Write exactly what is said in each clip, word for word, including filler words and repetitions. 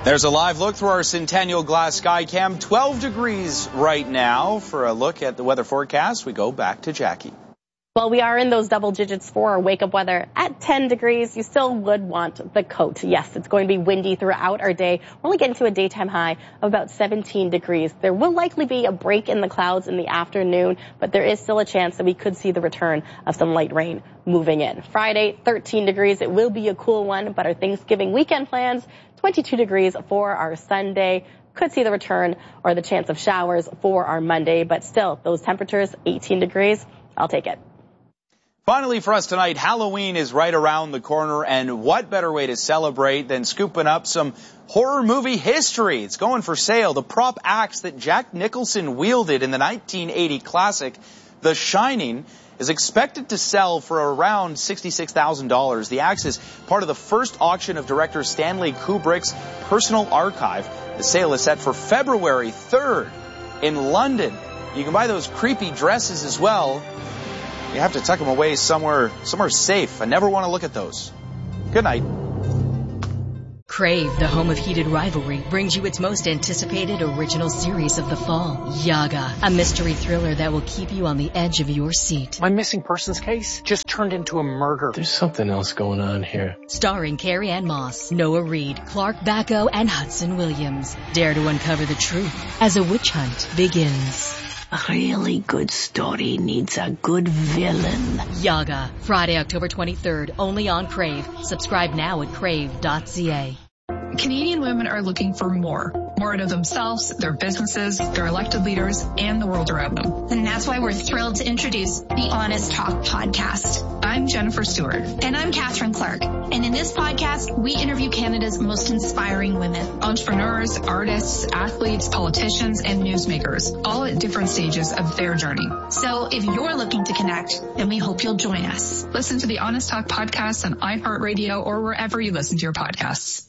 There's a live look through our Centennial Glass Skycam. twelve degrees right now. For a look at the weather forecast, we go back to Jackie. Well, we are in those double digits for our wake-up weather at ten degrees. You still would want the coat. Yes, it's going to be windy throughout our day. We're only getting to a daytime high of about seventeen degrees. There will likely be a break in the clouds in the afternoon, but there is still a chance that we could see the return of some light rain moving in. Friday, thirteen degrees. It will be a cool one, but our Thanksgiving weekend plans, twenty-two degrees for our Sunday. Could see the return or the chance of showers for our Monday, but still, those temperatures, eighteen degrees, I'll take it. Finally for us tonight, Halloween is right around the corner, and what better way to celebrate than scooping up some horror movie history. It's going for sale. The prop axe that Jack Nicholson wielded in the nineteen eighty classic The Shining is expected to sell for around sixty-six thousand dollars. The axe is part of the first auction of director Stanley Kubrick's personal archive. The sale is set for February third in London. You can buy those creepy dresses as well. You have to tuck them away somewhere, somewhere safe. I never want to look at those. Good night. Crave, the home of heated rivalry, brings you its most anticipated original series of the fall, Yaga, a mystery thriller that will keep you on the edge of your seat. My missing persons case just turned into a murder. There's something else going on here. Starring Carrie Ann Moss, Noah Reid, Clark Bacco, and Hudson Williams. Dare to uncover the truth as a witch hunt begins. A really good story needs a good villain. Yaga, Friday, October twenty-third, only on Crave. Subscribe now at crave dot c a. Canadian women are looking for more. More out of themselves, their businesses, their elected leaders, and the world around them. And that's why we're thrilled to introduce the Honest Talk podcast. I'm Jennifer Stewart. And I'm Catherine Clark. And in this podcast, we interview Canada's most inspiring women. Entrepreneurs, artists, athletes, politicians, and newsmakers, all at different stages of their journey. So if you're looking to connect, then we hope you'll join us. Listen to the Honest Talk podcast on iHeartRadio or wherever you listen to your podcasts.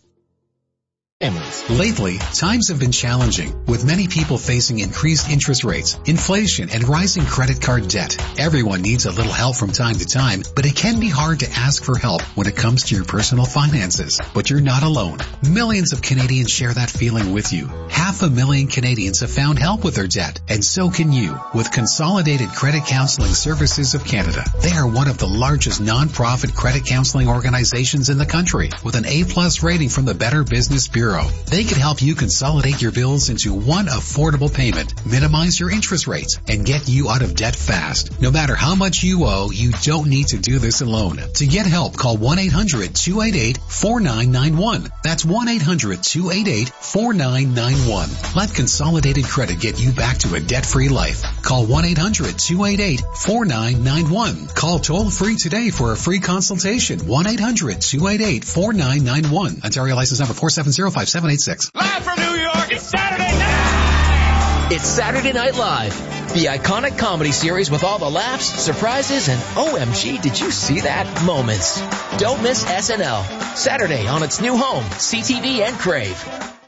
Lately, times have been challenging, with many people facing increased interest rates, inflation, and rising credit card debt. Everyone needs a little help from time to time, but it can be hard to ask for help when it comes to your personal finances. But you're not alone. Millions of Canadians share that feeling with you. Half a million Canadians have found help with their debt, and so can you, with Consolidated Credit Counseling Services of Canada. They are one of the largest non-profit credit counseling organizations in the country, with an A-plus rating from the Better Business Bureau. They can help you consolidate your bills into one affordable payment, minimize your interest rates, and get you out of debt fast. No matter how much you owe, you don't need to do this alone. To get help, call one eight hundred two eight eight four nine nine one. That's one eight hundred two eight eight four nine nine one. Let Consolidated Credit get you back to a debt-free life. Call one eight hundred two eight eight four nine nine one. Call toll-free today for a free consultation. one eight hundred two eight eight four nine nine one. Ontario license number four seven zero five seven eight six. Live from New York, it's Saturday night! It's Saturday Night Live, the iconic comedy series with all the laughs, surprises, and O M G, did you see that moments. Don't miss S N L, Saturday on its new home, C T V and Crave.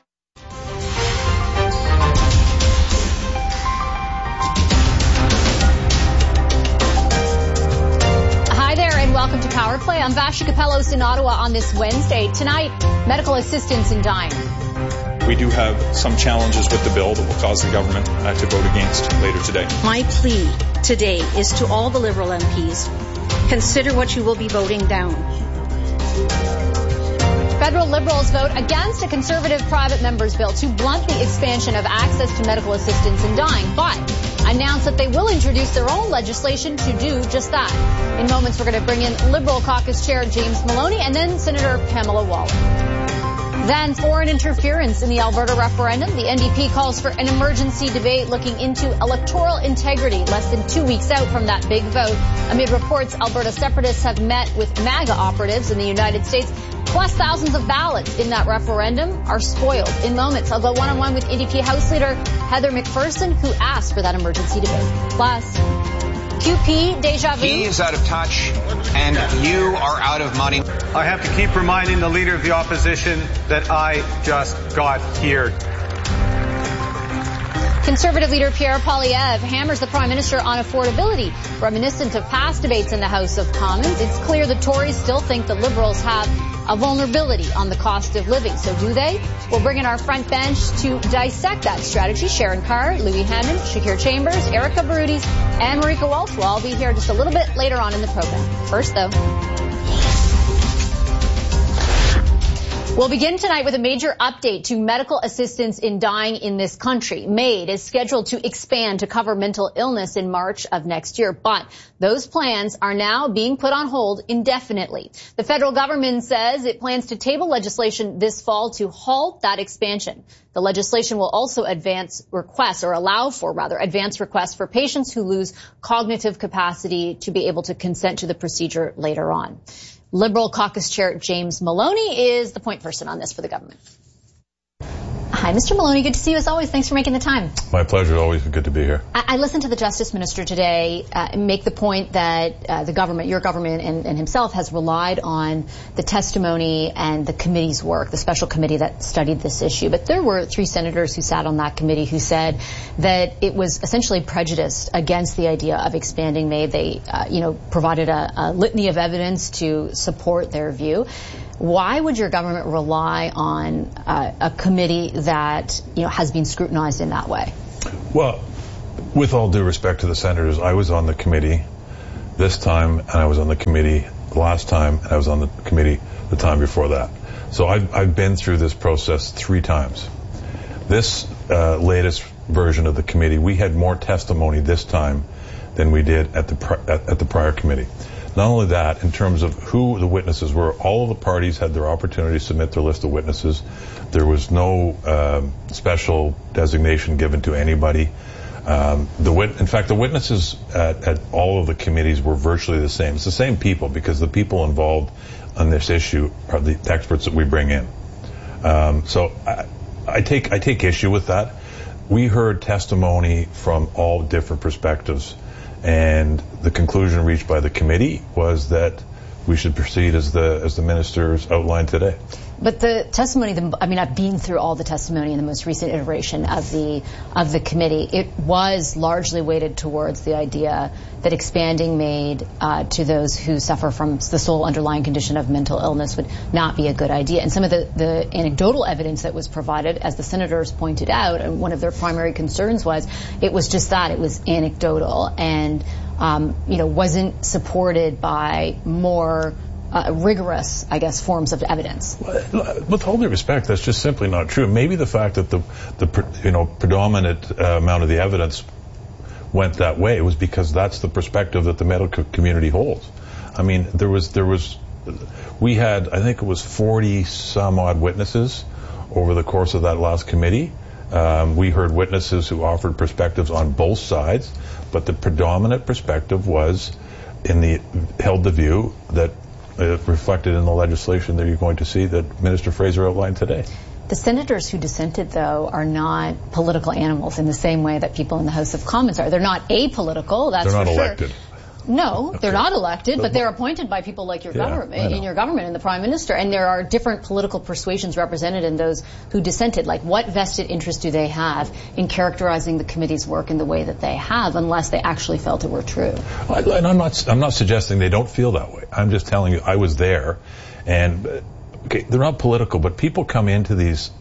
Welcome to Power Play. I'm Vashi Capellos in Ottawa on this Wednesday. Tonight, medical assistance in dying. We do have some challenges with the bill that will cause the government uh, to vote against later today. My plea today is to all the Liberal M Ps, consider what you will be voting down. Federal Liberals vote against a Conservative private member's bill to blunt the expansion of access to medical assistance in dying, but announce that they will introduce their own legislation to do just that. In moments, we're going to bring in Liberal Caucus Chair James Maloney and then Senator Pamela Wallin. Then foreign interference in the Alberta referendum. The N D P calls for an emergency debate looking into electoral integrity less than two weeks out from that big vote. Amid reports Alberta separatists have met with MAGA operatives in the United States. Plus, thousands of ballots in that referendum are spoiled. In moments, I'll go one-on-one with N D P House Leader Heather McPherson, who asked for that emergency debate. Plus, Q P, deja vu. He is out of touch, and you are out of money. I have to keep reminding the Leader of the Opposition that I just got here. Conservative leader Pierre Poilievre hammers the Prime Minister on affordability, reminiscent of past debates in the House of Commons. It's clear the Tories still think the Liberals have a vulnerability on the cost of living. So do they? We'll bring in our front bench to dissect that strategy. Sharon Carr, Louis Hammond, Shakir Chambers, Erica Barudis, and Marika Welch will all be here just a little bit later on in the program. First, though, we'll begin tonight with a major update to medical assistance in dying in this country. MAID is scheduled to expand to cover mental illness in March of next year, but those plans are now being put on hold indefinitely. The federal government says it plans to table legislation this fall to halt that expansion. The legislation will also advance requests, or allow for, rather, advance requests for patients who lose cognitive capacity to be able to consent to the procedure later on. Liberal Caucus Chair James Maloney is the point person on this for the government. Hi, Mister Maloney. Good to see you as always. Thanks for making the time. My pleasure. Always good to be here. I, I listened to the Justice Minister today uh, make the point that uh, the government, your government, and, and himself has relied on the testimony and the committee's work, the special committee that studied this issue. But there were three senators who sat on that committee who said that it was essentially prejudiced against the idea of expanding MAID. They, uh, you know, provided a, a litany of evidence to support their view. Why would your government rely on uh, a committee that, you know, has been scrutinized in that way? Well, with all due respect to the senators, I was on the committee this time, and I was on the committee last time, and I was on the committee the time before that. So I've, I've been through this process three times. This uh, latest version of the committee, we had more testimony this time than we did at the pri- at, at the prior committee. Not only that, in terms of who the witnesses were, all of the parties had their opportunity to submit their list of witnesses. There was no um, special designation given to anybody. Um, the wit- in fact, the witnesses at, at all of the committees were virtually the same. It's the same people, because the people involved on this issue are the experts that we bring in. Um, so I, I take I take issue with that. We heard testimony from all different perspectives. And the conclusion reached by the committee was that we should proceed as the as the ministers outlined today. But the testimony, the, I mean, I've been through all the testimony in the most recent iteration of the of the committee. It was largely weighted towards the idea that expanding MAID uh, to those who suffer from the sole underlying condition of mental illness would not be a good idea. And some of the, the anecdotal evidence that was provided, as the senators pointed out, and one of their primary concerns was it was just that, it was anecdotal and, um, you know, wasn't supported by more Uh, rigorous, I guess, forms of evidence. With all due respect, that's just simply not true. Maybe the fact that the, the you know, predominant uh, amount of the evidence went that way was because that's the perspective that the medical community holds. I mean, there was, there was, we had, I think it was forty some odd witnesses over the course of that last committee. Um, we heard witnesses who offered perspectives on both sides, but the predominant perspective was in the, held the view that Uh, reflected in the legislation that you're going to see that Minister Fraser outlined today. The senators who dissented, though, are not political animals in the same way that people in the House of Commons are. They're not apolitical, that's They're not for sure. elected. No, okay. They're not elected, but they're appointed by people like your yeah, government, in your government, and the Prime Minister. And there are different political persuasions represented in those who dissented. Like, what vested interest do they have in characterizing the committee's work in the way that they have, unless they actually felt it were true? And I'm not, I'm not suggesting they don't feel that way. I'm just telling you, I was there, and okay, they're not political, but people come into these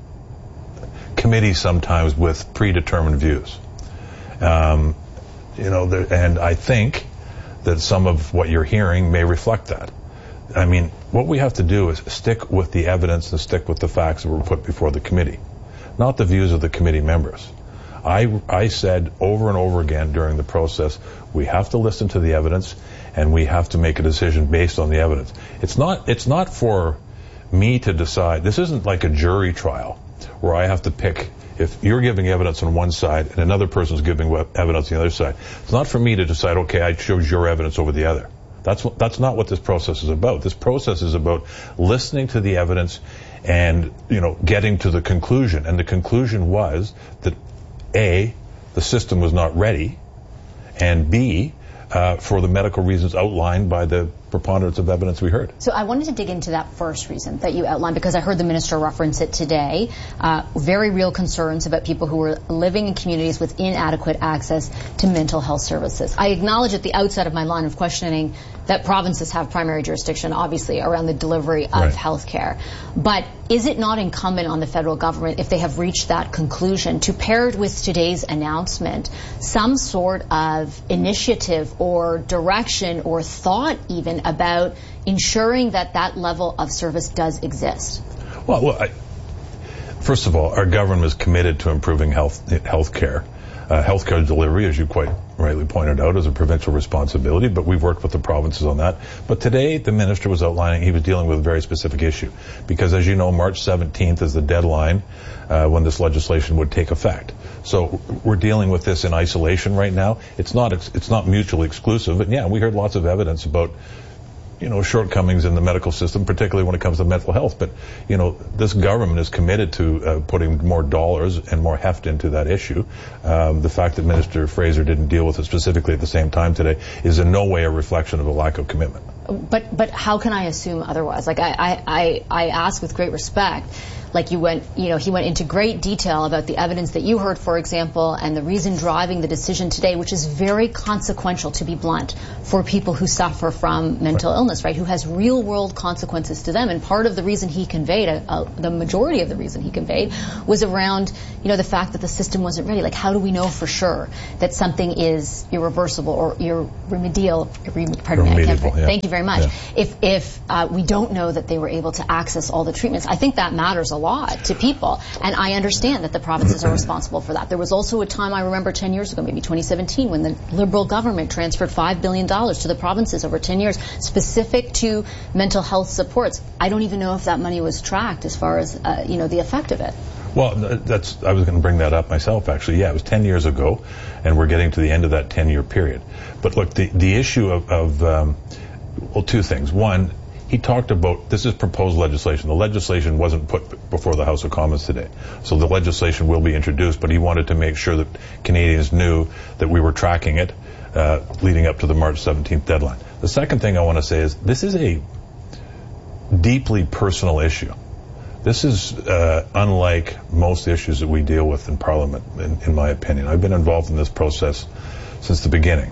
committees sometimes with predetermined views. Um, you know, and I think that some of what you're hearing may reflect that. I mean, what we have to do is stick with the evidence and stick with the facts that were put before the committee, not the views of the committee members. I, I said over and over again during the process, we have to listen to the evidence and we have to make a decision based on the evidence. It's not, it's not for me to decide. This isn't like a jury trial where I have to pick. If you're giving evidence on one side and another person's giving evidence on the other side, it's not for me to decide, okay, I chose your evidence over the other. That's what, that's not what this process is about. This process is about listening to the evidence and, you know, getting to the conclusion. And the conclusion was that A, the system was not ready, and B, uh, for the medical reasons outlined by the preponderance of evidence we heard. So I wanted to dig into that first reason that you outlined, because I heard the minister reference it today. Uh, very real concerns about people who are living in communities with inadequate access to mental health services. I acknowledge at the outset of my line of questioning that provinces have primary jurisdiction, obviously, around the delivery of right. health care. But is it not incumbent on the federal government, if they have reached that conclusion, to pair with today's announcement some sort of initiative or direction or thought even about ensuring that that level of service does exist? Well, well I, first of all, our government is committed to improving health health care. Uh, health care delivery, as you quite rightly pointed out, is a provincial responsibility, but we've worked with the provinces on that. But today, the minister was outlining he was dealing with a very specific issue, because as you know, March seventeenth is the deadline uh, when this legislation would take effect. So we're dealing with this in isolation right now. It's not it's not mutually exclusive. And yeah, we heard lots of evidence about, you know, shortcomings in the medical system, particularly when it comes to mental health. But, you know, this government is committed to uh, putting more dollars and more heft into that issue. Um, the fact that Minister Fraser didn't deal with it specifically at the same time today is in no way a reflection of a lack of commitment. But but how can I assume otherwise? Like, I, I, I ask with great respect. Like you went, you know, he went into great detail about the evidence that you heard, for example, and the reason driving the decision today, which is very consequential, to be blunt, for people who suffer from mental right. illness, right, who has real-world consequences to them. And part of the reason he conveyed, uh, uh, the majority of the reason he conveyed, was around, you know, the fact that the system wasn't ready. Like, how do we know for sure that something is irreversible or irremedial? Irre- pardon me, I can't. Yeah. Thank you very much. Yeah. If if uh, we don't know that they were able to access all the treatments, I think that matters a lot to people, and I understand that the provinces are responsible for that. There was also a time, I remember ten years ago, maybe twenty seventeen, when the Liberal government transferred five billion dollars to the provinces over ten years, specific to mental health supports. I don't even know if that money was tracked as far as, uh, you know, the effect of it. Well, that's, I was going to bring that up myself, actually. Yeah, it was ten years ago, and we're getting to the end of that ten-year period. But look, the, the issue of, of um, well, two things. One, he talked about, this is proposed legislation. The legislation wasn't put before the House of Commons today. So the legislation will be introduced, but he wanted to make sure that Canadians knew that we were tracking it uh, leading up to the March seventeenth deadline. The second thing I want to say is this is a deeply personal issue. This is uh, unlike most issues that we deal with in Parliament, in, in my opinion. I've been involved in this process since the beginning.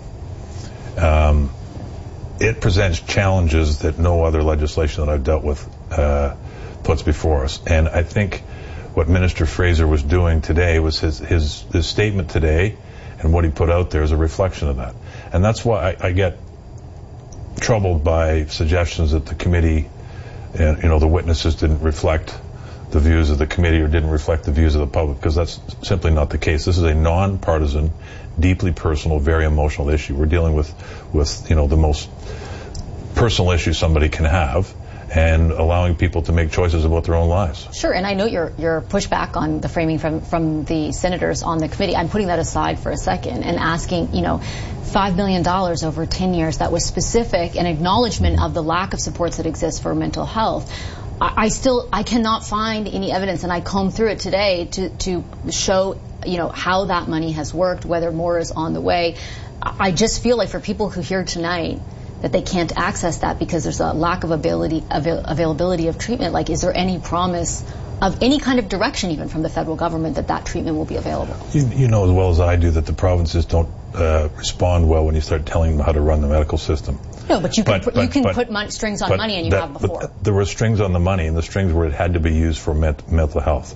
Um, It presents challenges that no other legislation that I've dealt with uh, puts before us. And I think what Minister Fraser was doing today was his, his, his statement today, and what he put out there is a reflection of that. And that's why I, I get troubled by suggestions that the committee, and, you know, the witnesses didn't reflect the views of the committee or didn't reflect the views of the public, because that's simply not the case. This is a non-partisan, deeply personal, very emotional issue. We're dealing with, with, you know, the most personal issue somebody can have, and allowing people to make choices about their own lives. Sure, and I know your your pushback on the framing from from the senators on the committee. I'm putting that aside for a second and asking, you know, five million dollars over ten years, that was specific, an acknowledgement of the lack of supports that exist for mental health. I, I still, I cannot find any evidence, and I combed through it today to, to show, you know, how that money has worked, whether more is on the way. I just feel like for people who hear tonight that they can't access that because there's a lack of ability, avail- availability of treatment, like, is there any promise of any kind of direction even from the federal government that that treatment will be available? You, you know as well as I do that the provinces don't uh, respond well when you start telling them how to run the medical system. No, but you can but, put, but, you can but, put mon- strings on money, and you that, have before. There were strings on the money, and the strings where it had to be used for ment- mental health.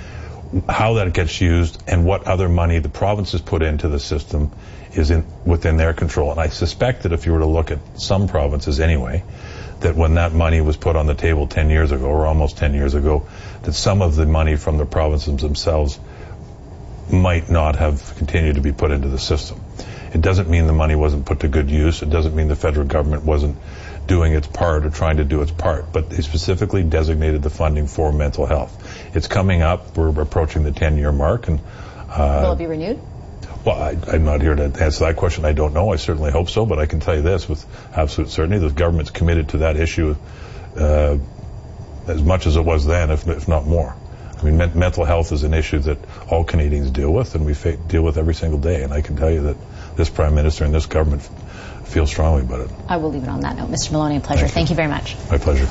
How that gets used and what other money the provinces put into the system is in within their control. And I suspect that if you were to look at some provinces anyway, that when that money was put on the table ten years ago, or almost ten years ago, that some of the money from the provinces themselves might not have continued to be put into the system. It doesn't mean the money wasn't put to good use. It doesn't mean the federal government wasn't doing its part or trying to do its part, but they specifically designated the funding for mental health. It's coming up. We're approaching the ten-year mark. and uh, Will it be renewed? Well, I, I'm not here to answer that question. I don't know. I certainly hope so, but I can tell you this with absolute certainty. The government's committed to that issue uh, as much as it was then, if, if not more. I mean, me- mental health is an issue that all Canadians deal with, and we fa- deal with every single day. And I can tell you that this Prime Minister and this government f- feel strongly about it. I will leave it on that note. Mister Maloney, a pleasure. Thank you, Thank you very much. My pleasure.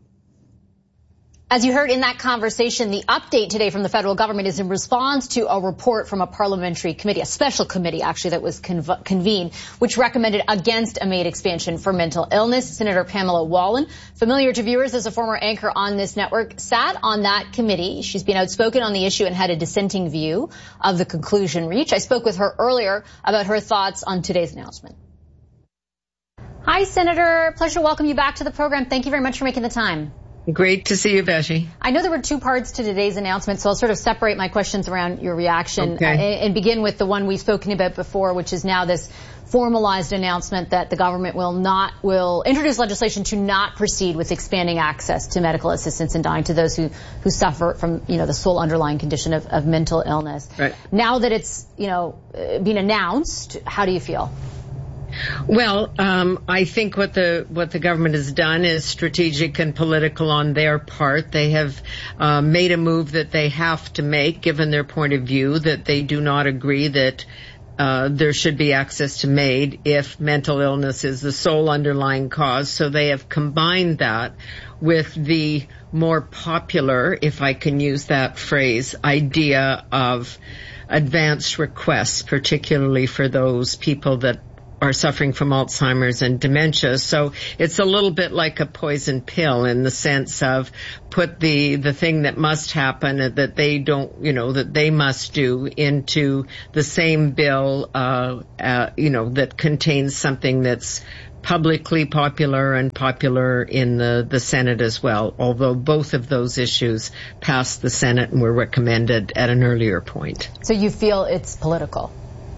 As you heard in that conversation, the update today from the federal government is in response to a report from a parliamentary committee, a special committee actually, that was conv- convened, which recommended against a MAID expansion for mental illness. Senator Pamela Wallin, familiar to viewers as a former anchor on this network, sat on that committee. She's been outspoken on the issue and had a dissenting view of the conclusion reached. I spoke with her earlier about her thoughts on today's announcement. Hi, Senator. Pleasure to welcome you back to the program. Thank you very much for making the time. Great to see you, Beshi. I know there were two parts to today's announcement, so I'll sort of separate my questions around your reaction okay. uh, and begin with the one we've spoken about before, which is now this formalized announcement that the government will not will introduce legislation to not proceed with expanding access to medical assistance in dying to those who who suffer from, you know, the sole underlying condition of, of mental illness. Right. Now that it's, you know, been announced, how do you feel? Well, um, I think what the what the government has done is strategic and political on their part. They have uh, made a move that they have to make, given their point of view, that they do not agree that uh, there should be access to MAID if mental illness is the sole underlying cause. So they have combined that with the more popular, if I can use that phrase, idea of advanced requests, particularly for those people that are suffering from Alzheimer's and dementia. So it's a little bit like a poison pill in the sense of put the, the thing that must happen that they don't, you know, that they must do into the same bill, uh, uh, you know, that contains something that's publicly popular and popular in the, the Senate as well, although both of those issues passed the Senate and were recommended at an earlier point. So you feel it's political?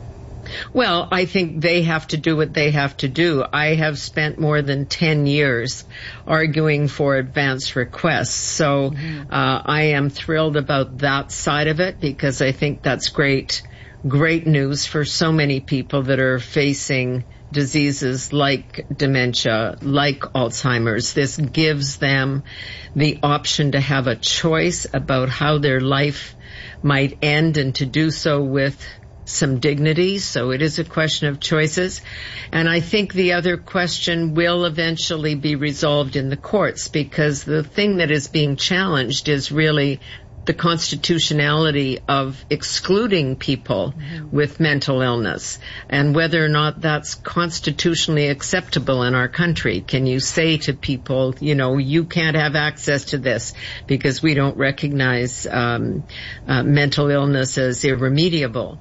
Well, I think they have to do what they have to do. I have spent more than ten years arguing for advance requests. So mm-hmm. uh, I am thrilled about that side of it because I think that's great, great news for so many people that are facing diseases like dementia, like Alzheimer's. This gives them the option to have a choice about how their life might end and to do so with some dignity. So it is a question of choices. And I think the other question will eventually be resolved in the courts because the thing that is being challenged is really the constitutionality of excluding people mm-hmm. with mental illness and whether or not that's constitutionally acceptable in our country. Can you say to people, you know, you can't have access to this because we don't recognize um, uh, mental illness as irremediable?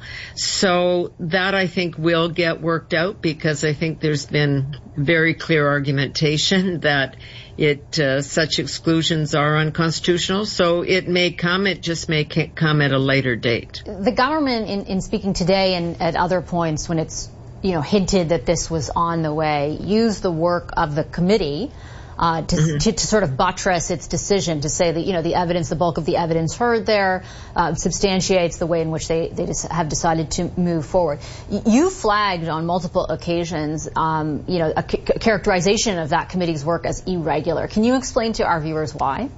So that I think will get worked out because I think there's been very clear argumentation that It uh, such exclusions are unconstitutional, so it may come. It just may come at a later date. The government, in, in speaking today and at other points when it's, you know, hinted that this was on the way, used the work of the committee uh, to, mm-hmm. to to sort of buttress its decision to say that, you know, the evidence, the bulk of the evidence heard there, uh, substantiates the way in which they they have decided to move forward. You flagged on multiple occasions, um, you know, a c- characterization of that committee's work as irregular. Can you explain to our viewers why?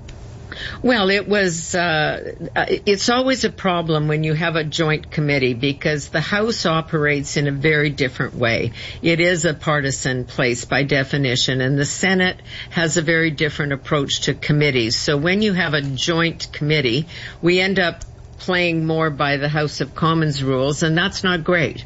Well, it was, uh, it's always a problem when you have a joint committee because the House operates in a very different way. It is a partisan place by definition, and the Senate has a very different approach to committees. So when you have a joint committee, we end up playing more by the House of Commons rules, and that's not great.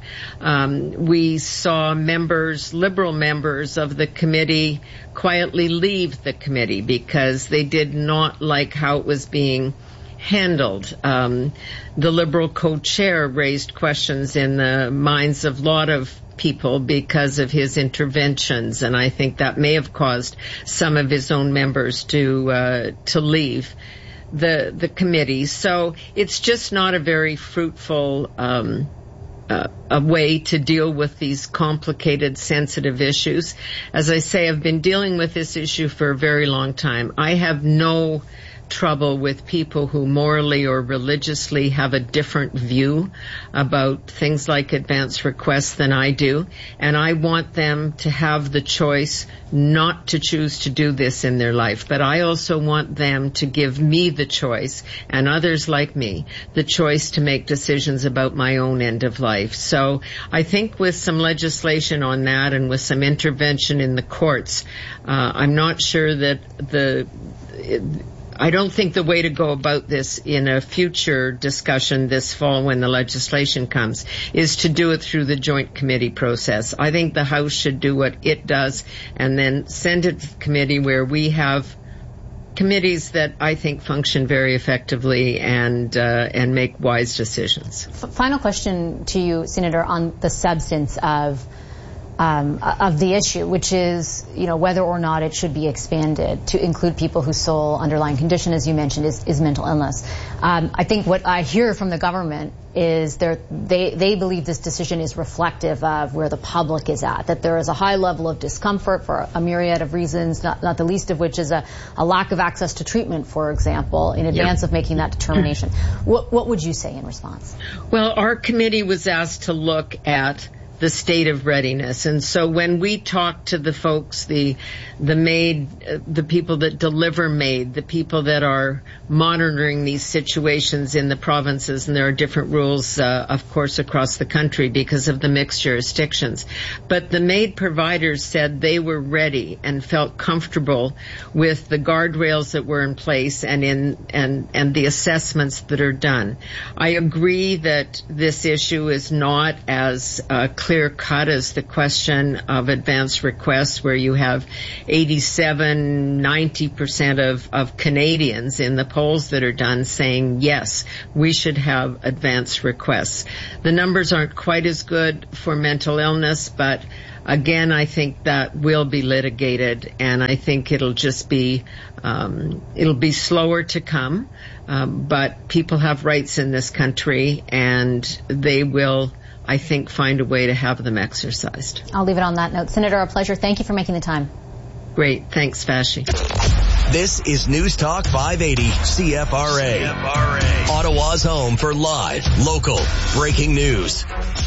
Um, we saw members, Liberal members of the committee quietly leave the committee because they did not like how it was being handled. Um, the Liberal co-chair raised questions in the minds of a lot of people because of his interventions, and I think that may have caused some of his own members to uh, to leave the the committee. So it's just not a very fruitful um uh, a way to deal with these complicated, sensitive issues. As I say, I've been dealing with this issue for a very long time. I have no trouble with people who morally or religiously have a different view about things like advance requests than I do. And I want them to have the choice not to choose to do this in their life. But I also want them to give me the choice, and others like me, the choice to make decisions about my own end of life. So I think with some legislation on that and with some intervention in the courts, uh, I'm not sure that the... It, I don't think the way to go about this in a future discussion this fall when the legislation comes is to do it through the joint committee process. I think the House should do what it does and then send it to the committee where we have committees that I think function very effectively and uh, and make wise decisions. Final question to you, Senator, on the substance of Um, of the issue, which is, you know, whether or not it should be expanded to include people whose sole underlying condition, as you mentioned, is, is mental illness. Um, I think what I hear from the government is they they believe this decision is reflective of where the public is at, that there is a high level of discomfort for a myriad of reasons, not, not the least of which is a, a lack of access to treatment, for example, in advance yep. of making that determination. What, what would you say in response? Well, our committee was asked to look at the state of readiness. And so when we talk to the folks, the the MAID, uh, the people that deliver MAID, the people that are monitoring these situations in the provinces, and there are different rules, uh, of course, across the country because of the mixed jurisdictions. But the MAID providers said they were ready and felt comfortable with the guardrails that were in place and in and and the assessments that are done. I agree that this issue is not as uh, clear cut as the question of advance requests, where you have eighty-seven, ninety percent of, of Canadians in the polls that are done saying, yes, we should have advance requests. The numbers aren't quite as good for mental illness, but again, I think that will be litigated, and I think it'll just be, um, it'll be slower to come, um, but people have rights in this country, and they will, I think, find a way to have them exercised. I'll leave it on that note. Senator, a pleasure. Thank you for making the time. Great. Thanks, Vashi. This is News Talk five eighty C F R A. C F R A. Ottawa's home for live, local, breaking news.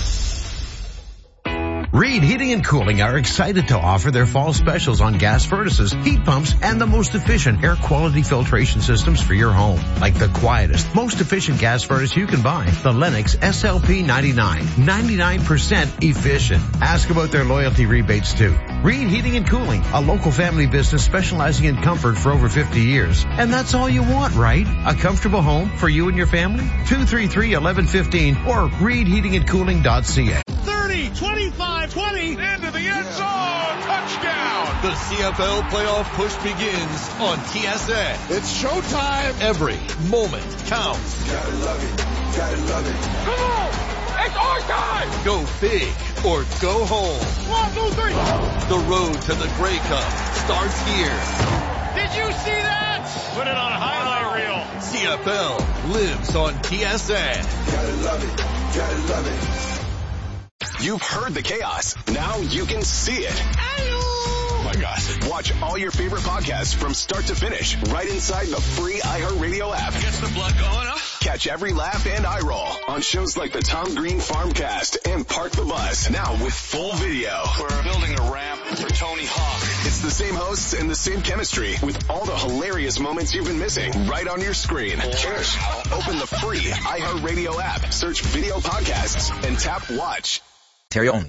Reed Heating and Cooling are excited to offer their fall specials on gas furnaces, heat pumps, and the most efficient air quality filtration systems for your home. Like the quietest, most efficient gas furnace you can buy, the Lennox S L P ninety-nine. ninety-nine percent efficient. Ask about their loyalty rebates too. Reed Heating and Cooling, a local family business specializing in comfort for over fifty years. And that's all you want, right? A comfortable home for you and your family? two three three, eleven fifteen or reed heating and cooling dot c a. thirty, twenty-five, twenty, into the end zone, touchdown! The C F L playoff push begins on T S N. It's showtime! Every moment counts. Gotta love it, gotta love it. Come on! It's our time! Go big or go home. One, two, three! The road to the Grey Cup starts here. Did you see that? Put it on a highlight reel. C F L lives on T S N. Gotta love it, gotta love it. You've heard the chaos. Now you can see it. Oh my gosh. Watch all your favorite podcasts from start to finish right inside the free iHeartRadio app. Gets the blood going, huh? Catch every laugh and eye roll on shows like the Tom Green Farmcast and Park the Bus. Now with full video. We're building a ramp for Tony Hawk. It's the same hosts and the same chemistry with all the hilarious moments you've been missing right on your screen. Cheers. Open the free iHeartRadio app, search video podcasts, and tap watch. Terry on.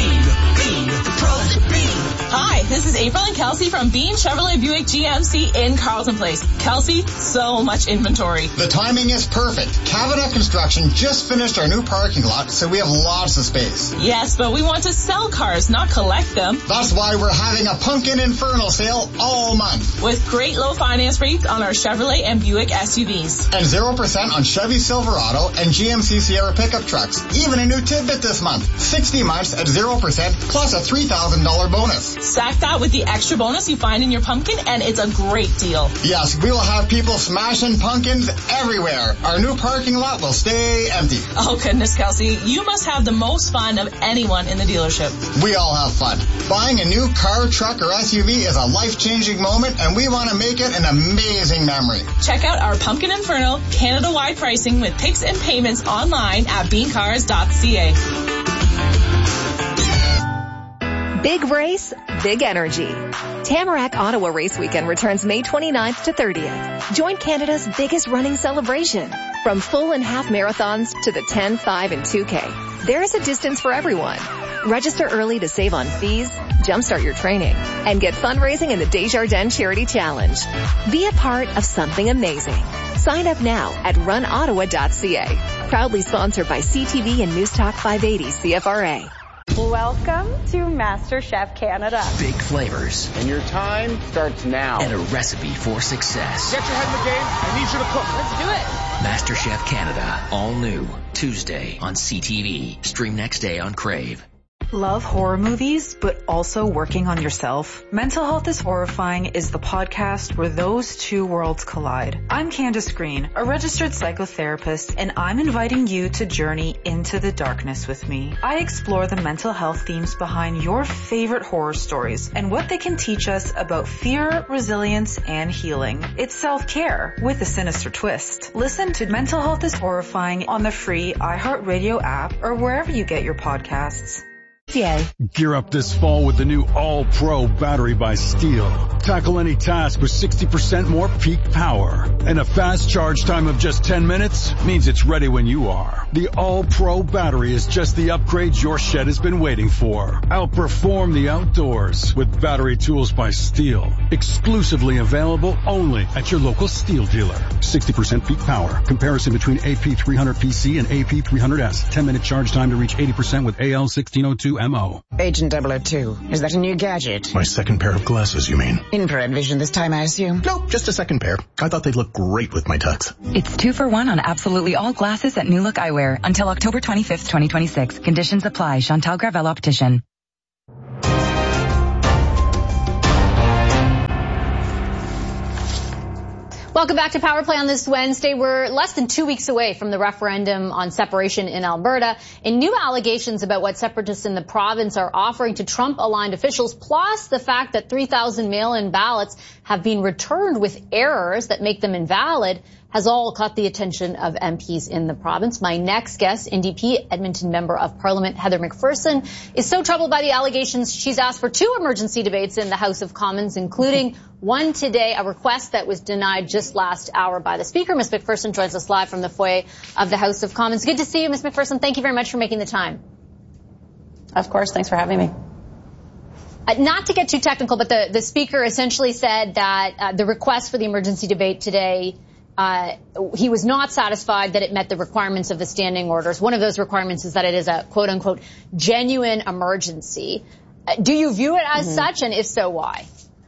Hi, this is April and Kelsey from Bean Chevrolet Buick G M C in Carlton Place. Kelsey, so much inventory. The timing is perfect. Kavanaugh Construction just finished our new parking lot, so we have lots of space. Yes, but we want to sell cars, not collect them. That's why we're having a Pumpkin Inferno sale all month. With great low finance rates on our Chevrolet and Buick S U Vs. And zero percent on Chevy Silverado and G M C Sierra pickup trucks. Even a new tidbit this month. sixty months at zero percent plus a three thousand dollars bonus. Stack that with the extra bonus you find in your pumpkin, and it's a great deal. Yes, we will have people smashing pumpkins everywhere. Our new parking lot will stay empty. Oh, goodness, Kelsey. You must have the most fun of anyone in the dealership. We all have fun. Buying a new car, truck, or S U V is a life-changing moment, and we want to make it an amazing memory. Check out our Pumpkin Inferno Canada-wide pricing with picks and payments online at bean cars dot c a. Big race, big energy. Tamarack Ottawa Race Weekend returns May twenty-ninth to thirtieth. Join Canada's biggest running celebration. From full and half marathons to the ten, five, and two K. There is a distance for everyone. Register early to save on fees, jumpstart your training, and get fundraising in the Desjardins Charity Challenge. Be a part of something amazing. Sign up now at run ottawa dot c a. Proudly sponsored by C T V and Newstalk five eighty C F R A. Welcome to MasterChef Canada. Big flavors. And your time starts now. And a recipe for success. Get your head in the game. I need you to cook. Let's do it. MasterChef Canada. All new. Tuesday on C T V. Stream next day on Crave. Love horror movies, but also working on yourself? Mental Health is Horrifying is the podcast where those two worlds collide. I'm Candace Green, a registered psychotherapist, and I'm inviting you to journey into the darkness with me. I explore the mental health themes behind your favorite horror stories and what they can teach us about fear, resilience, and healing. It's self-care with a sinister twist. Listen to Mental Health is Horrifying on the free iHeartRadio app or wherever you get your podcasts. Yeah. Gear up this fall with the new All-Pro battery by Steel. Tackle any task with sixty percent more peak power. And a fast charge time of just ten minutes means it's ready when you are. The All-Pro battery is just the upgrade your shed has been waiting for. Outperform the outdoors with battery tools by Steel. Exclusively available only at your local Steel dealer. sixty percent peak power. Comparison between A P three hundred P C and A P three hundred S. ten minute charge time to reach eighty percent with A L sixteen oh two M O. Agent double oh two, is that a new gadget? My second pair of glasses, you mean? Infrared vision this time, I assume? No, just a second pair. I thought they'd look great with my tux. It's two for one on absolutely all glasses at New Look Eyewear until October twenty-fifth, twenty twenty-six. Conditions apply. Chantal Gravel Optician. Welcome back to Power Play on this Wednesday. We're less than two weeks away from the referendum on separation in Alberta, and new allegations about what separatists in the province are offering to Trump-aligned officials, plus the fact that three thousand mail-in ballots have been returned with errors that make them invalid, has all caught the attention of M Ps in the province. My next guest, N D P Edmonton Member of Parliament Heather McPherson, is so troubled by the allegations she's asked for two emergency debates in the House of Commons, including one today, a request that was denied just last hour by the Speaker. Miz McPherson joins us live from the foyer of the House of Commons. Good to see you, Miz McPherson. Thank you very much for making the time. Of course. Thanks for having me. Uh, not to get too technical, but the, the Speaker essentially said that uh, the request for the emergency debate today, Uh, he was not satisfied that it met the requirements of the standing orders. One of those requirements is that it is a quote-unquote genuine emergency. Uh, do you view it as mm-hmm. such, and if so, why?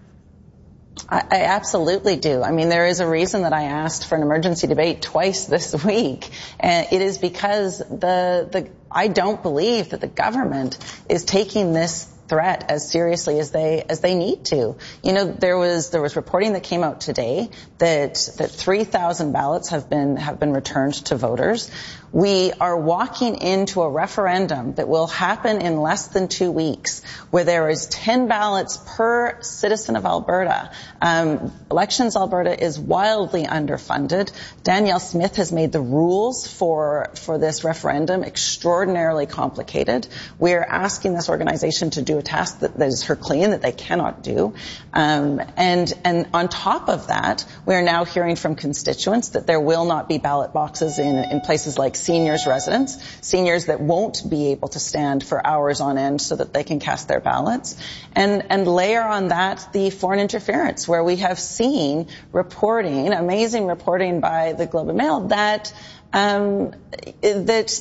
I, I absolutely do. I mean, there is a reason that I asked for an emergency debate twice this week, and it is because the the I don't believe that the government is taking this threat as seriously as they as they need to. You know, there was there was reporting that came out today that that three thousand ballots have been have been returned to voters. We are walking into a referendum that will happen in less than two weeks, where there is ten ballots per citizen of Alberta. Um, Elections Alberta is wildly underfunded. Danielle Smith has made the rules for for this referendum extraordinarily complicated. We are asking this organization to do a task that, that is Herculean, that they cannot do. Um, and and on top of that, we are now hearing from constituents that there will not be ballot boxes in in places like seniors' residence, seniors that won't be able to stand for hours on end so that they can cast their ballots. And, and layer on that the foreign interference, where we have seen reporting, amazing reporting by the Globe and Mail, that, um, that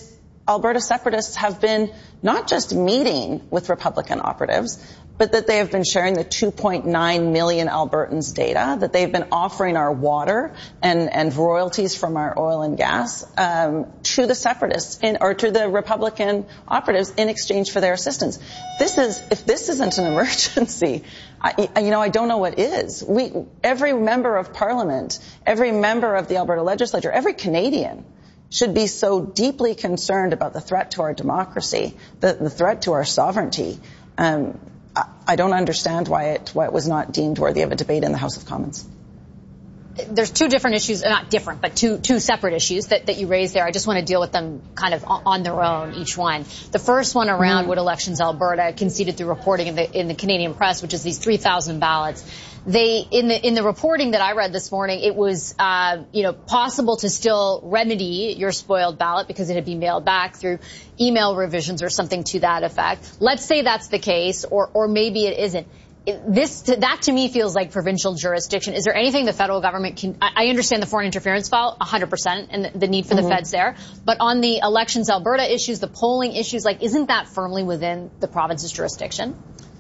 Alberta separatists have been not just meeting with Republican operatives, but that they have been sharing the two point nine million Albertans data, that they've been offering our water and, and royalties from our oil and gas um, to the separatists in, or to the Republican operatives in exchange for their assistance. This is, if this isn't an emergency, I, you know, I don't know what is. We, every member of Parliament, every member of the Alberta legislature, every Canadian should be so deeply concerned about the threat to our democracy, the, the threat to our sovereignty. Um, I don't understand why it, why it was not deemed worthy of a debate in the House of Commons. There's two different issues, not different, but two two separate issues that, that you raised there. I just want to deal with them kind of on their own, each one. The first one around mm. what Elections Alberta conceded through reporting in the in the Canadian press, which is these three thousand ballots. They, in the in the reporting that I read this morning, it was, uh, you know, possible to still remedy your spoiled ballot because it had been mailed back through email revisions or something to that effect. Let's say that's the case, or or maybe it isn't. This, that to me feels like provincial jurisdiction. Is there anything the federal government can, I understand the foreign interference file, one hundred percent, and the, the need for mm-hmm. the feds there. But on the Elections Alberta issues, the polling issues, like, isn't that firmly within the province's jurisdiction?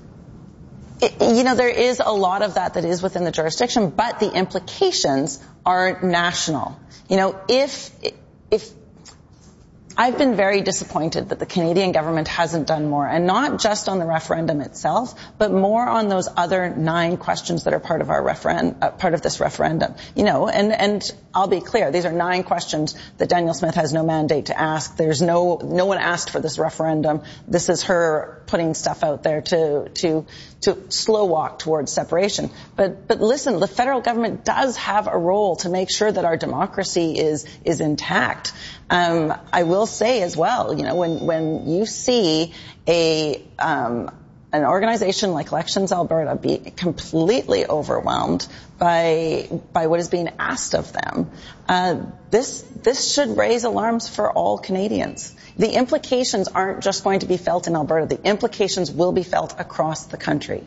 It, you know, there is a lot of that that is within the jurisdiction, but the implications are national. You know, if, if, I've been very disappointed that the Canadian government hasn't done more, and not just on the referendum itself, but more on those other nine questions that are part of our referen- uh, part of this referendum. You know, and, and I'll be clear, these are nine questions that Danielle Smith has no mandate to ask. There's no, no one asked for this referendum. This is her putting stuff out there to, to, to slow walk towards separation. But, but listen, the federal government does have a role to make sure that our democracy is, is intact. Um, I will say as well, you know, when, when you see a, um, an organization like Elections Alberta be completely overwhelmed by, by what is being asked of them, uh, this, this should raise alarms for all Canadians. The implications aren't just going to be felt in Alberta. The implications will be felt across the country.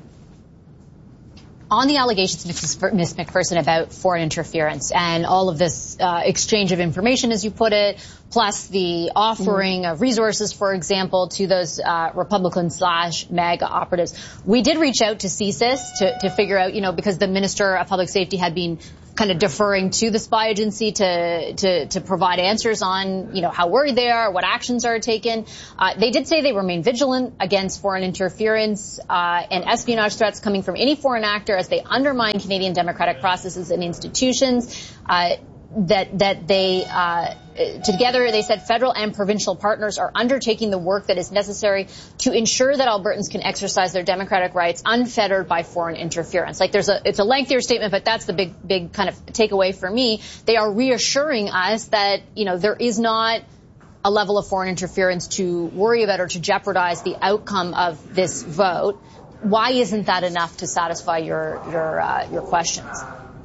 On the allegations, Miz McPherson, about foreign interference and all of this uh, exchange of information, as you put it, plus the offering mm. of resources, for example, to those uh, Republican slash MAGA operatives, we did reach out to C S I S to, to figure out, you know, because the Minister of Public Safety had been kind of deferring to the spy agency to, to, to provide answers on, you know, how worried they are, what actions are taken. Uh, they did say they remain vigilant against foreign interference uh, and espionage threats coming from any foreign actor as they undermine Canadian democratic processes and institutions. Uh, that that they uh together they said federal and provincial partners are undertaking the work that is necessary to ensure that Albertans can exercise their democratic rights unfettered by foreign interference. Like there's a it's a lengthier statement, but that's the big big kind of takeaway for me. They are reassuring us that, you know, there is not a level of foreign interference to worry about or to jeopardize the outcome of this vote. Why isn't that enough to satisfy your your uh, your questions?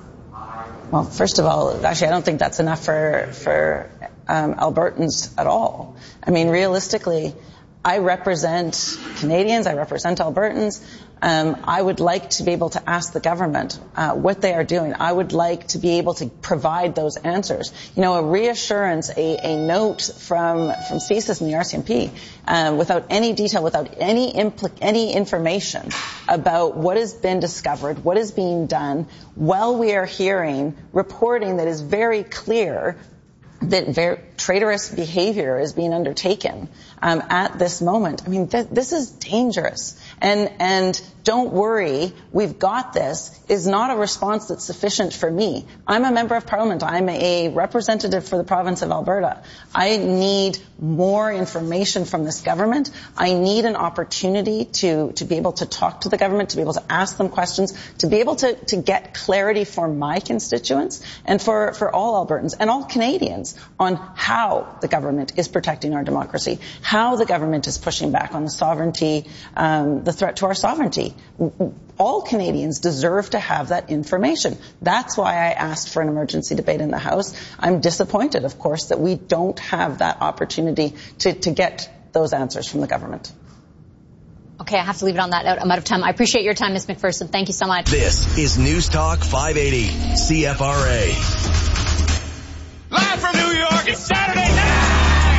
Well, first of all, actually, I don't think that's enough for for um, Albertans at all. I mean, realistically, I represent Canadians, I represent Albertans. Um, I would like to be able to ask the government uh, what they are doing. I would like to be able to provide those answers. You know, a reassurance, a, a note from from C S I S and the R C M P, um, without any detail, without any impl- any information about what has been discovered, what is being done, while we are hearing reporting that is very clear that very traitorous behavior is being undertaken um, at this moment. I mean, th- this is dangerous. And and don't worry, we've got this is not a response that's sufficient for me. I'm a member of Parliament. I'm a representative for the province of Alberta. I need more information from this government. I need an opportunity to, to be able to talk to the government, to be able to ask them questions, to be able to, to get clarity for my constituents and for, for all Albertans and all Canadians on how the government is protecting our democracy, how the government is pushing back on the sovereignty, um, the threat to our sovereignty. All Canadians deserve to have that information. That's why I asked for an emergency debate in the House. I'm disappointed, of course, that we don't have that opportunity to, to get those answers from the government. Okay, I have to leave it on that note. I'm out of time. I appreciate your time, Miz McPherson. Thank you so much. This is News Talk five eighty, C F R A. Live from New York, it's Saturday night!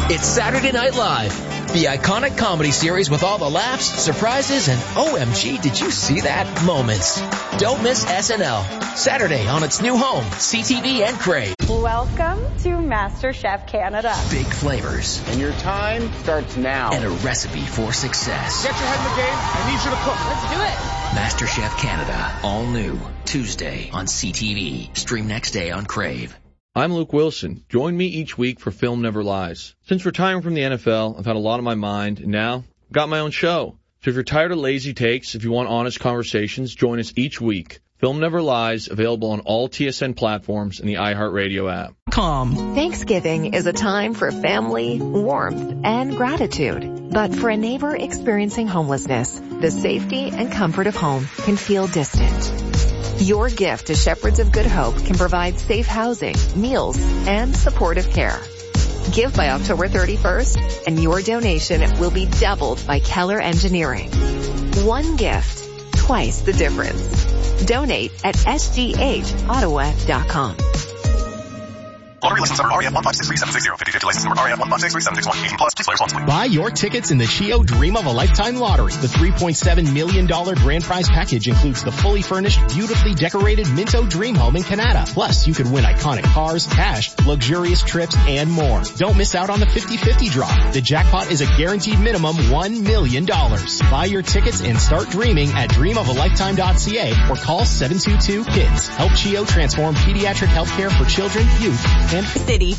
It's Saturday Night Live, the iconic comedy series with all the laughs, surprises, and O M G, did you see that moments. Don't miss S N L, Saturday on its new home, C T V and Crave. Welcome to MasterChef Canada. Big flavors. And your time starts now. And a recipe for success. Get your head in the game. I need you to cook. Let's do it. MasterChef Canada, all new, Tuesday on C T V. Stream next day on Crave. I'm Luke Wilson. Join me each week for Film Never Lies. Since retiring from the N F L, I've had a lot on my mind, and now I've got my own show. So if you're tired of lazy takes, if you want honest conversations, join us each week. Film Never Lies, available on all T S N platforms and the iHeartRadio app. Calm. Thanksgiving is a time for family, warmth, and gratitude. But for a neighbor experiencing homelessness, the safety and comfort of home can feel distant. Your gift to Shepherds of Good Hope can provide safe housing, meals, and supportive care. Give by October thirty-first, and your donation will be doubled by Keller Engineering. One gift, twice the difference. Donate at s g h ottawa dot com. Lottery license number R E F one five six three seven six zero. fifty-fifty license number R E F one five six three seven six one. eighteen plus. Please play responsibly. Buy your tickets in the Chio Dream of a Lifetime Lottery. The three point seven million dollars grand prize package includes the fully furnished, beautifully decorated Minto Dream Home in Canada. Plus, you could win iconic cars, cash, luxurious trips, and more. Don't miss out on the fifty-fifty draw. The jackpot is a guaranteed minimum one million dollars. Buy your tickets and start dreaming at dream of a lifetime dot c a or call seven two two KIDS. Help Chio transform pediatric healthcare for children, youth, and city.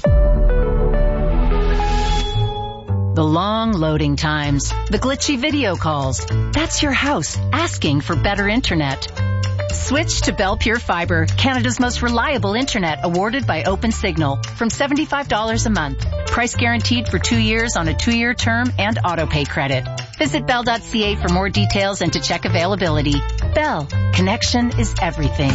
The long loading times, the glitchy video calls. That's your house asking for better internet. Switch to Bell Pure Fiber, Canada's most reliable internet, awarded by OpenSignal, from seventy-five dollars a month. Price guaranteed for two years on a two-year term and auto-pay credit. Visit bell dot c a for more details and to check availability. Bell, connection is everything.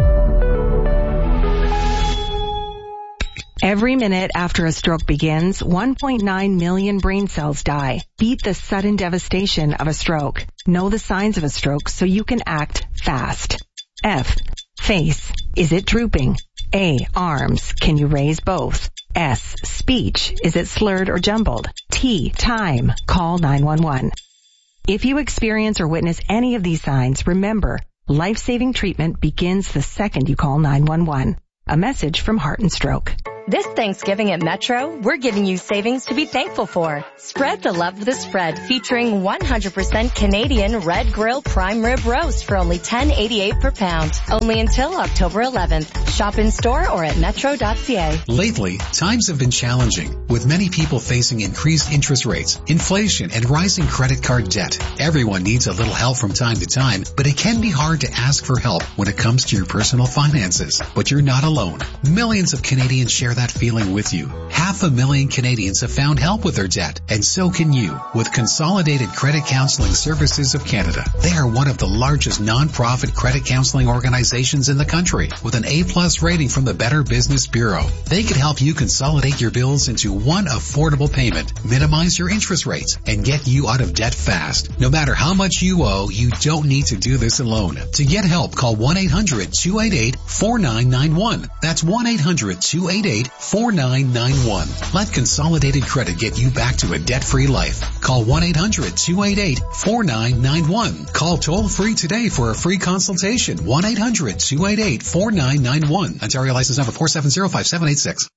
Every minute after a stroke begins, one point nine million brain cells die. Beat the sudden devastation of a stroke. Know the signs of a stroke so you can act fast. F. Face. Is it drooping? A. Arms. Can you raise both? S. Speech. Is it slurred or jumbled? T. Time. Call nine one one. If you experience or witness any of these signs, remember, life-saving treatment begins the second you call nine one one. A message from Heart and Stroke. This Thanksgiving at Metro, we're giving you savings to be thankful for. Spread the love of the spread, featuring one hundred percent Canadian Red Grill Prime Rib Roast for only ten eighty-eight per pound. Only until October eleventh. Shop in store or at metro dot c a. Lately, times have been challenging, with many people facing increased interest rates, inflation, and rising credit card debt. Everyone needs a little help from time to time, but it can be hard to ask for help when it comes to your personal finances. But you're not alone. Millions of Canadians share that feeling with you. Half a million Canadians have found help with their debt, and so can you with Consolidated Credit Counseling Services of Canada. They are one of the largest non-profit credit counseling organizations in the country with an A-plus rating from the Better Business Bureau. They can help you consolidate your bills into one affordable payment, minimize your interest rates, and get you out of debt fast. No matter how much you owe, you don't need to do this alone. To get help, call one eight hundred two eight eight four nine nine one. That's one eight hundred two eight eight four nine nine one. Let Consolidated Credit get you back to a debt-free life. Call one eight hundred two eight eight four nine nine one. Call toll-free today for a free consultation. one eight hundred two eight eight four nine nine one. Ontario license number four seven zero five seven eight six.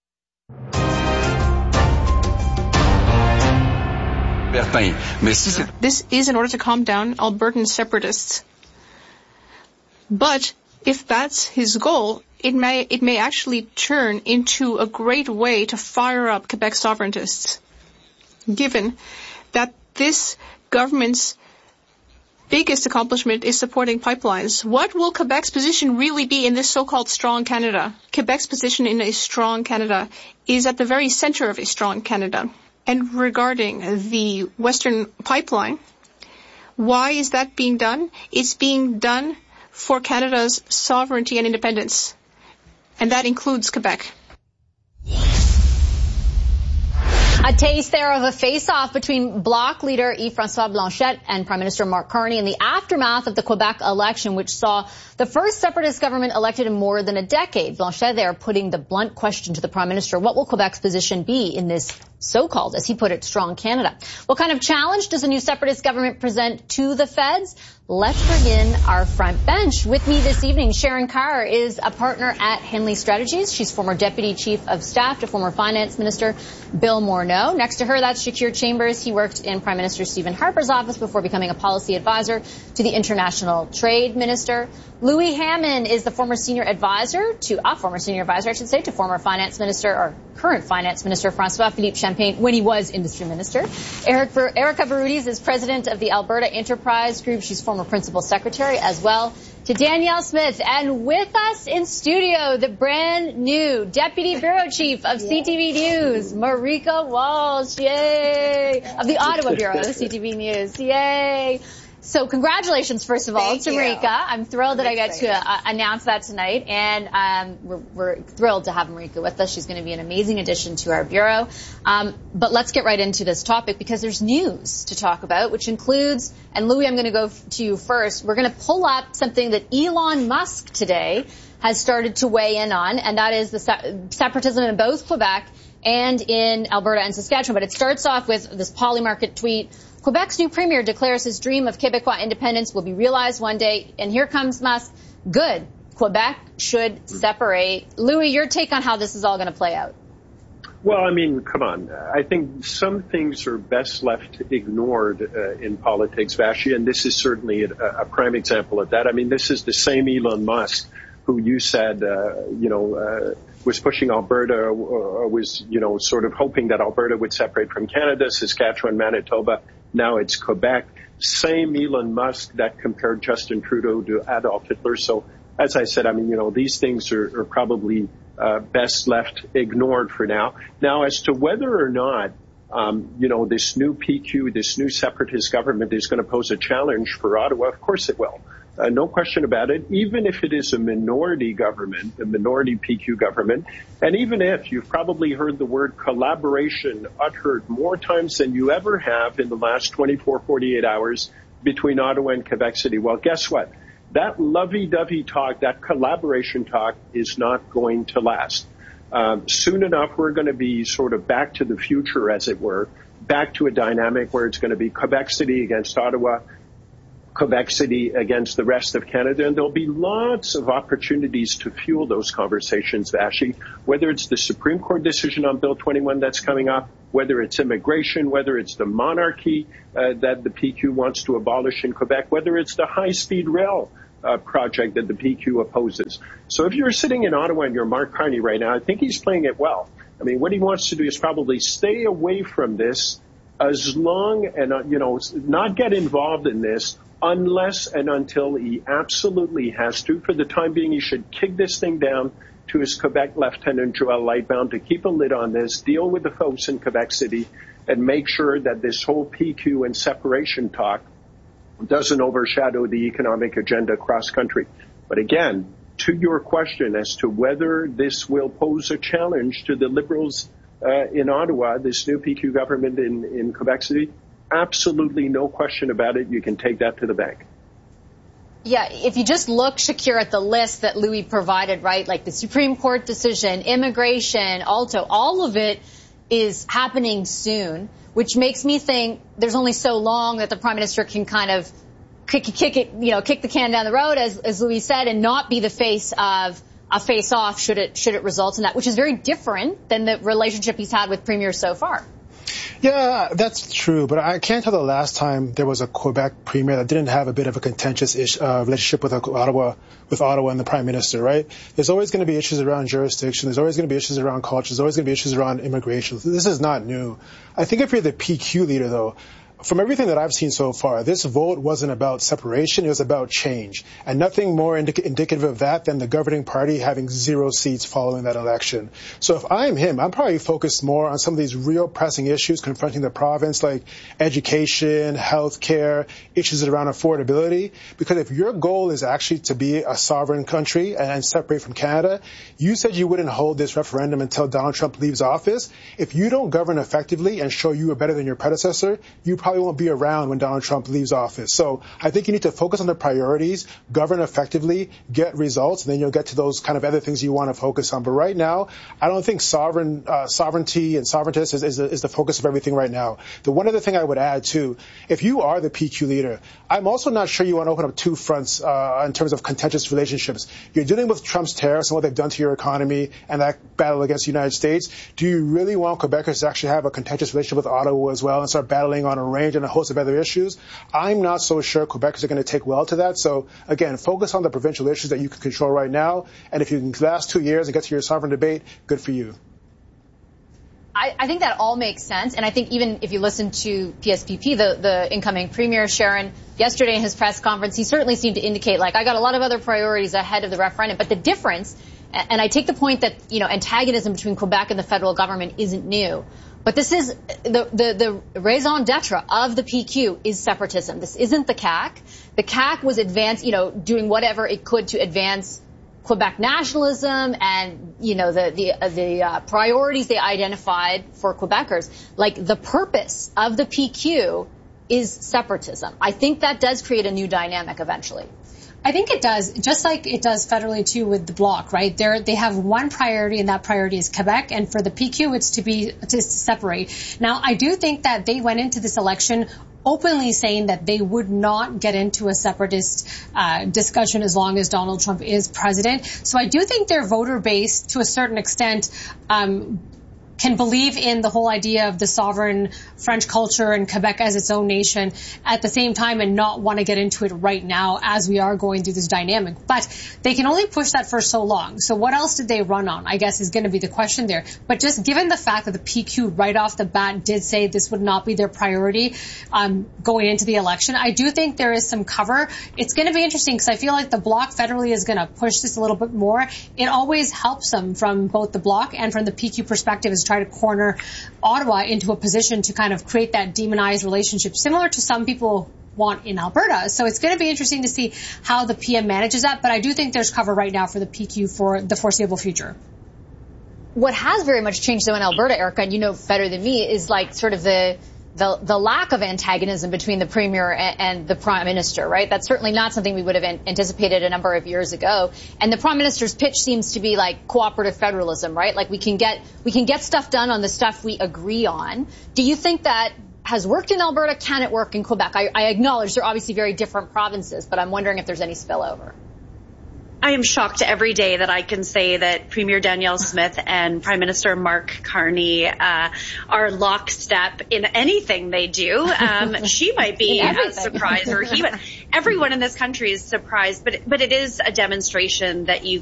This is in order to calm down Albertan separatists. But if that's his goal, it may it may actually turn into a great way to fire up Quebec sovereigntists, given that this government's biggest accomplishment is supporting pipelines. What will Quebec's position really be in this so-called strong Canada? Quebec's position in a strong Canada is at the very center of a strong Canada. And regarding the Western pipeline, why is that being done? It's being done for Canada's sovereignty and independence, and that includes Quebec. A taste there of a face-off between Bloc leader Yves-François Blanchet and Prime Minister Mark Carney in the aftermath of the Quebec election, which saw the first separatist government elected in more than a decade. Blanchet there putting the blunt question to the Prime Minister: what will Quebec's position be in this so-called, as he put it, strong Canada. What kind of challenge does a new separatist government present to the feds? Let's bring in our front bench. With me this evening, Sharon Carr is a partner at Henley Strategies. She's former Deputy Chief of Staff to former Finance Minister Bill Morneau. Next to her, that's Shakir Chambers. He worked in Prime Minister Stephen Harper's office before becoming a policy advisor to the International Trade Minister. Louis Hammond is the former senior advisor to, a former senior advisor, I should say, to former Finance Minister, or current Finance Minister François-Philippe Champagne when he was Industry Minister. Eric, Erica Baroudis is president of the Alberta Enterprise Group. She's former Principal Secretary as well. To Danielle Smith, and with us in studio, the brand new Deputy Bureau Chief of C T V News, Marika Walsh, yay! Of the Ottawa Bureau of C T V News, yay! So congratulations, first of all, Thank to you. Marika. I'm thrilled that I get to excited. uh, announce that tonight, and um, we're, we're thrilled to have Marika with us. She's going to be an amazing addition to our bureau. Um, but let's get right into this topic because there's news to talk about, which includes, and Louis, I'm going to go f- to you first. We're going to pull up something that Elon Musk today has started to weigh in on, and that is the se- separatism in both Quebec and in Alberta and Saskatchewan. But it starts off with this Polymarket tweet. Quebec's new premier declares his dream of Quebecois independence will be realized one day. And here comes Musk. Good. Quebec should separate. Louis, your take on how this is all going to play out? Well, I mean, come on. I think some things are best left ignored uh, in politics, Vashi, and this is certainly a, a prime example of that. I mean, this is the same Elon Musk who you said, uh, you know, uh, was pushing Alberta, or was, you know, sort of hoping that Alberta would separate from Canada, Saskatchewan, Manitoba. Now it's Quebec. Same Elon Musk that compared Justin Trudeau to Adolf Hitler. So, as I said, I mean, you know, these things are, are probably uh, best left ignored for now. Now, as to whether or not, um, you know, this new P Q, this new separatist government is going to pose a challenge for Ottawa, of course it will. Uh, no question about it, even if it is a minority government, a minority P Q government, and even if you've probably heard the word collaboration uttered more times than you ever have in the last twenty-four, forty-eight hours between Ottawa and Quebec City. Well, guess what? That lovey-dovey talk, that collaboration talk is not going to last. Um, soon enough, we're going to be sort of back to the future, as it were, back to a dynamic where it's going to be Quebec City against Ottawa, Quebec City against the rest of Canada, and there'll be lots of opportunities to fuel those conversations, Vashi, whether it's the Supreme Court decision on Bill twenty-one that's coming up, whether it's immigration, whether it's the monarchy uh, that the P Q wants to abolish in Quebec, whether it's the high-speed rail uh, project that the P Q opposes. So if you're sitting in Ottawa and you're Mark Carney right now, I think he's playing it well. I mean, what he wants to do is probably stay away from this as long and, uh, you know, not get involved in this unless and until he absolutely has to. For the time being, he should kick this thing down to his Quebec Lieutenant Joël Lightbound to keep a lid on this, deal with the folks in Quebec City, and make sure that this whole P Q and separation talk doesn't overshadow the economic agenda across country. But again, to your question as to whether this will pose a challenge to the Liberals uh, in Ottawa, this new P Q government in, in Quebec City, absolutely no question about it. You can take that to the bank. Yeah, if you just look, Shakir, at the list that Louis provided, right, like the Supreme Court decision, immigration, Alto, all of it is happening soon, which makes me think there's only so long that the Prime Minister can kind of kick, kick it, you know, kick the can down the road, as, as Louis said, and not be the face of a face-off should it, should it result in that, which is very different than the relationship he's had with premiers so far. Yeah, that's true, but I can't tell the last time there was a Quebec premier that didn't have a bit of a contentious ish, uh, relationship with Ottawa, with Ottawa and the Prime Minister, right? There's always going to be issues around jurisdiction. There's always going to be issues around culture. There's always going to be issues around immigration. This is not new. I think if you're the P Q leader, though, from everything that I've seen so far, this vote wasn't about separation. It was about change. And nothing more indic- indicative of that than the governing party having zero seats following that election. So if I'm him, I'm probably focused more on some of these real pressing issues confronting the province, like education, healthcare, issues around affordability. Because if your goal is actually to be a sovereign country and separate from Canada, you said you wouldn't hold this referendum until Donald Trump leaves office. If you don't govern effectively and show you are better than your predecessor, you probably probably won't be around when Donald Trump leaves office. So I think you need to focus on the priorities, govern effectively, get results, and then you'll get to those kind of other things you want to focus on. But right now, I don't think sovereign uh, sovereignty and sovereigntists is, is, the, is the focus of everything right now. The one other thing I would add, too, if you are the P Q leader, I'm also not sure you want to open up two fronts uh, in terms of contentious relationships. You're dealing with Trump's tariffs and what they've done to your economy and that battle against the United States. Do you really want Quebecers to actually have a contentious relationship with Ottawa as well and start battling on a range and a host of other issues? I'm not so sure Quebecers are going to take well to that. So, again, focus on the provincial issues that you can control right now. And if you can last two years and get to your sovereign debate, good for you. I, I think that all makes sense. And I think even if you listen to P S P P, the, the incoming premier, Sharon, yesterday in his press conference, he certainly seemed to indicate, like, I got a lot of other priorities ahead of the referendum. But the difference, and I take the point that, you know, antagonism between Quebec and the federal government isn't new. But this is the, the, the raison d'etre of the P Q is separatism. This isn't the C A Q. The C A Q was advance, you know, doing whatever it could to advance Quebec nationalism and, you know, the the, uh, the uh, priorities they identified for Quebecers. Like, the purpose of the P Q is separatism. I think that does create a new dynamic eventually. I think it does, just like it does federally, too, with the Bloc, right? They're, they have one priority, and that priority is Quebec. And for the P Q, it's to be to separate. Now, I do think that they went into this election openly saying that they would not get into a separatist uh, discussion as long as Donald Trump is president. So I do think their voter base, to a certain extent, um, can believe in the whole idea of the sovereign French culture and Quebec as its own nation at the same time and not want to get into it right now as we are going through this dynamic. But they can only push that for so long. So what else did they run on, I guess, is going to be the question there. But just given the fact that the P Q right off the bat did say this would not be their priority um, going into the election, I do think there is some cover. It's going to be interesting because I feel like the Bloc federally is going to push this a little bit more. It always helps them from both the Bloc and from the P Q perspective is try to corner Ottawa into a position to kind of create that demonized relationship, similar to some people want in Alberta. So it's going to be interesting to see how the P M manages that. But I do think there's cover right now for the P Q for the foreseeable future. What has very much changed, though, in Alberta, Erica, and you know better than me, is like sort of the The, the lack of antagonism between the premier and, and the prime minister, right? That's certainly not something we would have an, anticipated a number of years ago. And the prime minister's pitch seems to be like cooperative federalism, right? Like we can get we can get stuff done on the stuff we agree on. Do you think that has worked in Alberta? Can it work in Quebec? I, I acknowledge they're obviously very different provinces, but I'm wondering if there's any spillover. I am shocked every day that I can say that Premier Danielle Smith and Prime Minister Mark Carney uh, are lockstep in anything they do. Um, she might be uh, surprised, or he, everyone in this country is surprised, but but it is a demonstration that you